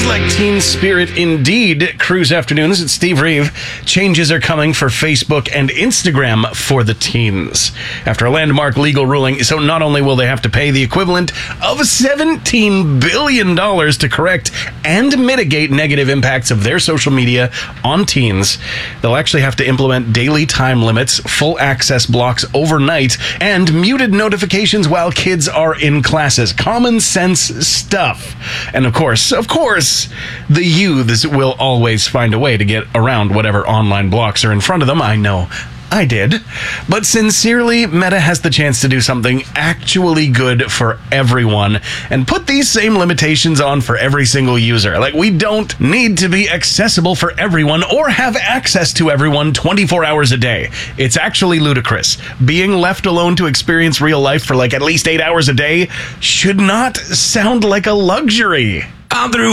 Sounds like teen spirit indeed. Cruise Afternoons, it's Steve Reeve. Changes are coming for Facebook and Instagram for the teens. After a landmark legal ruling, so not only will they have to pay the equivalent of $17 billion to correct and mitigate negative impacts of their social media on teens, they'll actually have to implement daily time limits, full access blocks overnight, and muted notifications while kids are in classes. Common sense stuff. And of course, the youths will always find a way to get around whatever online blocks are in front of them. I know. I did. But sincerely, Meta has the chance to do something actually good for everyone and put these same limitations on for every single user. Like, we don't need to be accessible for everyone or have access to everyone 24 hours a day. It's actually ludicrous. Being left alone to experience real life for like at least 8 hours a day should not sound like a luxury. I'm through